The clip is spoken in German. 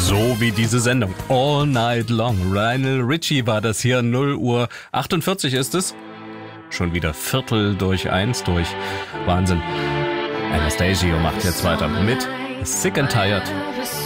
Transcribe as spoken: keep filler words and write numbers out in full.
So wie diese Sendung. All Night Long. Lionel Richie war das hier. null Uhr achtundvierzig ist es. Schon wieder Viertel durch eins durch. Wahnsinn. Anastasio macht jetzt weiter mit Sick and Tired.